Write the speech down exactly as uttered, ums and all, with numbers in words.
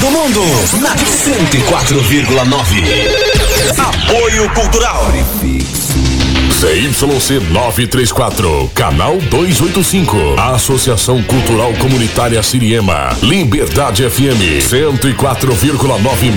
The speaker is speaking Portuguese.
do mundo, na cento e quatro vírgula nove. Apoio Cultural. C Y C novecentos e trinta e quatro, canal duzentos e oitenta e cinco, Associação Cultural Comunitária Siriema, Liberdade F M cento e quatro vírgula nove.